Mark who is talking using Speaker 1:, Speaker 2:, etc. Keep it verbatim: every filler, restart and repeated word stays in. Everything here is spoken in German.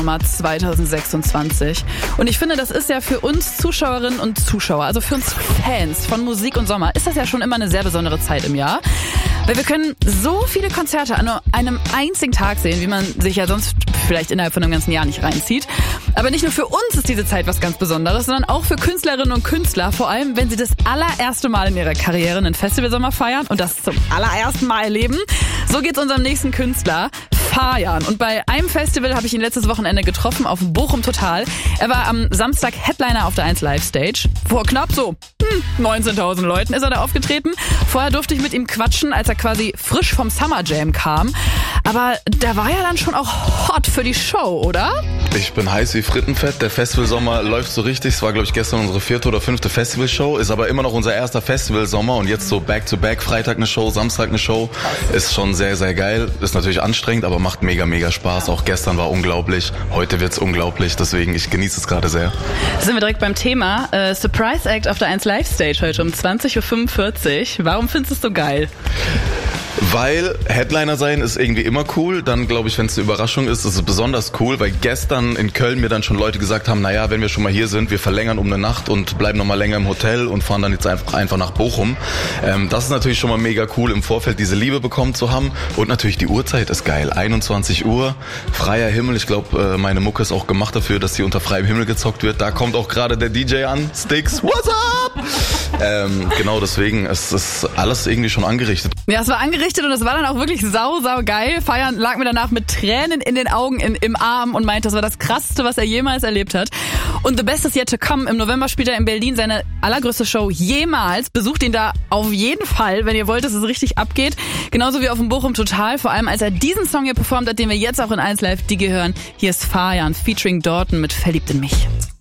Speaker 1: zwanzig sechsundzwanzig. Und ich finde, das ist ja für uns Zuschauerinnen und Zuschauer, also für uns Fans von Musik und Sommer, ist das ja schon immer eine sehr besondere Zeit im Jahr. Weil wir können so viele Konzerte an nur einem einzigen Tag sehen, wie man sich ja sonst vielleicht innerhalb von einem ganzen Jahr nicht reinzieht. Aber nicht nur für uns ist diese Zeit was ganz Besonderes, sondern auch für Künstlerinnen und Künstler, vor allem wenn sie das allererste Mal in ihrer Karriere einen Festivalsommer feiern und das zum allerersten Mal erleben. So geht's unserem nächsten Künstler. Fajan. Und bei einem Festival habe ich ihn letztes Wochenende getroffen auf dem Bochum Total. Er war am Samstag Headliner auf der eins Live Stage. Vor knapp so hm, neunzehntausend Leuten ist er da aufgetreten. Vorher durfte ich mit ihm quatschen, als er quasi frisch vom Summer Jam kam. Aber der war ja dann schon auch hot für die Show, oder?
Speaker 2: Ich bin heiß wie Frittenfett. Der Festivalsommer läuft so richtig. Es war, glaube ich, gestern unsere vierte oder fünfte Festivalshow. Ist aber immer noch unser erster Festivalsommer. Und jetzt so back-to-back. Freitag eine Show, Samstag eine Show. Ist schon sehr, sehr geil. Ist natürlich anstrengend, aber macht mega, mega Spaß. Auch gestern war unglaublich. Heute wird's unglaublich. Deswegen, ich genieße es gerade sehr.
Speaker 1: Sind wir direkt beim Thema. Äh, Surprise Act auf der eins Live Stage heute um zwanzig Uhr fünfundvierzig. Warum findest du es so geil?
Speaker 2: Weil Headliner sein ist irgendwie immer cool. Dann glaube ich, wenn es eine Überraschung ist, ist es besonders cool, weil gestern in Köln mir dann schon Leute gesagt haben, naja, wenn wir schon mal hier sind, wir verlängern um eine Nacht und bleiben noch mal länger im Hotel und fahren dann jetzt einfach, einfach nach Bochum. Ähm, das ist natürlich schon mal mega cool, im Vorfeld diese Liebe bekommen zu haben. Und natürlich die Uhrzeit ist geil. einundzwanzig Uhr, freier Himmel. Ich glaube, äh, meine Mucke ist auch gemacht dafür, dass sie unter freiem Himmel gezockt wird. Da kommt auch gerade der D J an. Sticks, what's up? ähm, genau, deswegen ist es alles irgendwie schon angerichtet.
Speaker 1: Ja, es war angerichtet und es war dann auch wirklich sau, sau geil. Fajan lag mir danach mit Tränen in den Augen in, im Arm und meinte, das war das Krasseste, was er jemals erlebt hat. Und The Best is Yet to Come. Im November spielt er in Berlin seine allergrößte Show jemals. Besucht ihn da auf jeden Fall, wenn ihr wollt, dass es richtig abgeht. Genauso wie auf dem Bochum Total. Vor allem, als er diesen Song hier performt hat, den wir jetzt auch in eins Live Digi hören. Hier ist Fajan featuring Dorten mit Verliebt in mich.